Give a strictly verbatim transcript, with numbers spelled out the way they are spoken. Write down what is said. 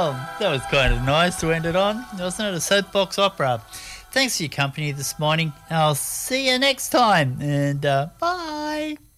Well, that was kind of nice to end it on, wasn't it? A soapbox opera. Thanks for your company this morning. I'll see you next time, and uh, bye.